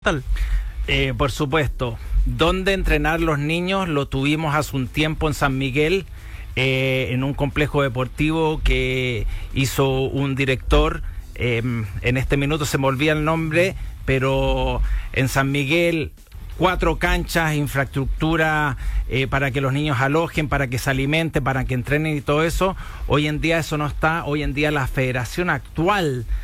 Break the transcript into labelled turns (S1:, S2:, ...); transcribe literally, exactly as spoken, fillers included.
S1: departamental.
S2: Eh, por supuesto. ¿Dónde entrenar los niños? Lo tuvimos hace un tiempo en San Miguel, eh, en un complejo deportivo que hizo un director. Eh, en este minuto se me olvida el nombre, pero en San Miguel, cuatro canchas, infraestructura eh, para que los niños alojen, para que se alimenten, para que entrenen y todo eso. Hoy en día eso no está. Hoy en día la federación actual